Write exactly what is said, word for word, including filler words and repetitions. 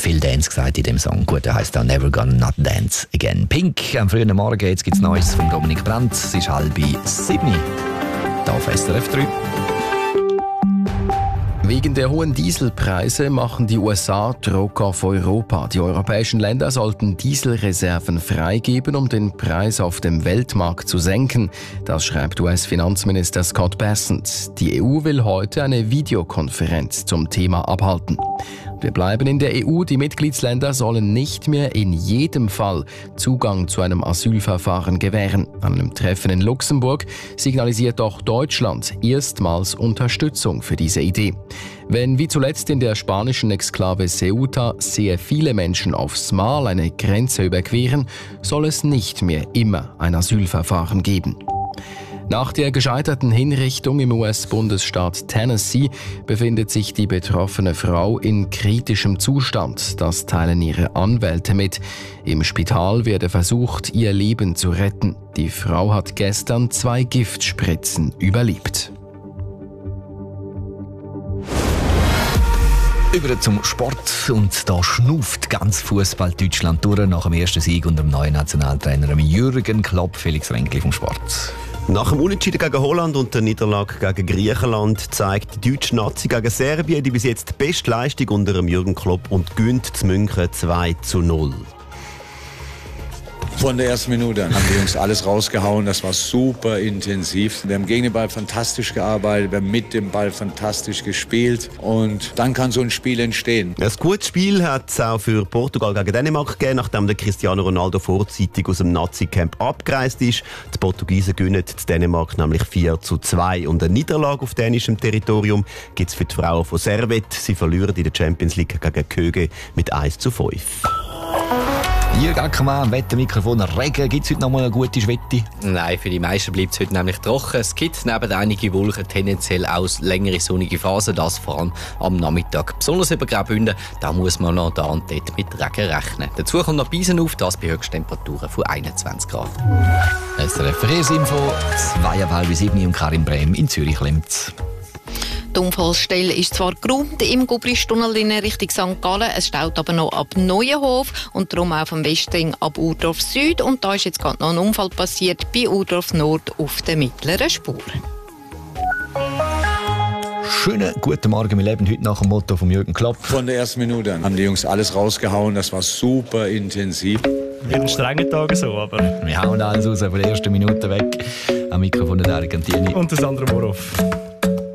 viel Dance gesagt in dem Song. Gut, der heisst auch «Never Gonna Not Dance Again». Pink, am frühen Morgen, jetzt gibt es Neues von Dominik Brandt. Es ist halb sieben. Hier auf S R F drei. Wegen der hohen Dieselpreise machen die U S A Druck auf Europa. Die europäischen Länder sollten Dieselreserven freigeben, um den Preis auf dem Weltmarkt zu senken. Das schreibt U S-Finanzminister Scott Bessent. Die E U will heute eine Videokonferenz zum Thema abhalten. Wir bleiben in der E U. Die Mitgliedsländer sollen nicht mehr in jedem Fall Zugang zu einem Asylverfahren gewähren. An einem Treffen in Luxemburg signalisiert auch Deutschland erstmals Unterstützung für diese Idee. Wenn wie zuletzt in der spanischen Exklave Ceuta sehr viele Menschen aufs Mal eine Grenze überqueren, soll es nicht mehr immer ein Asylverfahren geben. Nach der gescheiterten Hinrichtung im U S-Bundesstaat Tennessee befindet sich die betroffene Frau in kritischem Zustand. Das teilen ihre Anwälte mit. Im Spital werde versucht, ihr Leben zu retten. Die Frau hat gestern zwei Giftspritzen überlebt. Über zum Sport, und da schnauft ganz Fußball Deutschland durch nach dem ersten Sieg unter dem neuen Nationaltrainer Jürgen Klopp. Felix Renkli vom Sport. Nach dem Unentschieden gegen Holland und der Niederlage gegen Griechenland zeigt die deutsche Nazi gegen Serbien die bis jetzt die beste Leistung unter dem Jürgen Klopp und gewinnt zu München zwei zu null. Von der ersten Minute an haben die Jungs alles rausgehauen. Das war super intensiv. Wir haben gegen den Ball fantastisch gearbeitet, wir haben mit dem Ball fantastisch gespielt. Und dann kann so ein Spiel entstehen. Ein gutes Spiel hat es auch für Portugal gegen Dänemark gegeben, nachdem der Cristiano Ronaldo vorzeitig aus dem Nazi-Camp abgereist ist. Die Portugiesen gewinnen die Dänemark nämlich vier zu zwei. Und eine Niederlage auf dänischem Territorium gibt es für die Frauen von Servette. Sie verlieren in der Champions League gegen Köge mit eins zu fünf. Jürg Ackermann, Wettermikrofon, Regen. Gibt es heute noch mal eine gute Wette? Nein, für die meisten bleibt es heute nämlich trocken. Es gibt neben einigen Wolken tendenziell auch längere sonnige Phasen, das vor allem am Nachmittag. Besonders über Graubünden, da muss man noch da und dort mit Regen rechnen. Dazu kommt noch Beisen auf, das bei Höchsttemperaturen von einundzwanzig Grad. S R F Verkehrsinfo, zwei ab halb sieben und Karin Brehm in Zürich Lemz. Die Unfallstelle ist zwar geräumt im Gubristunnel in Richtung Sankt Gallen, es staut aber noch ab Neuenhof und darum auch vom Westring ab Urdorf Süd. Und da ist jetzt gerade noch ein Unfall passiert bei Urdorf Nord auf der mittleren Spur. Schönen guten Morgen, wir leben heute nach dem Motto von Jürgen Klopp. Von der ersten Minute an haben die Jungs alles rausgehauen. Das war super intensiv. In strengen Tagen so, aber... Wir hauen alles raus von der ersten Minute weg. Am Mikrofon der Argentini. Und das andere Morov.